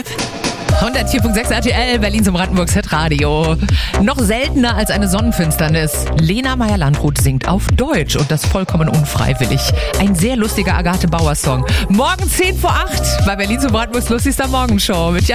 Hype. 104.6 RTL, Berlin zum Brandenburgs Hitradio. Noch seltener als eine Sonnenfinsternis. Lena Meyer-Landrut singt auf Deutsch und das vollkommen unfreiwillig. Ein sehr lustiger Agathe Bauer-Song. Morgen 7:50 bei Berlin zum Brandenburgs lustigster Morgenshow mit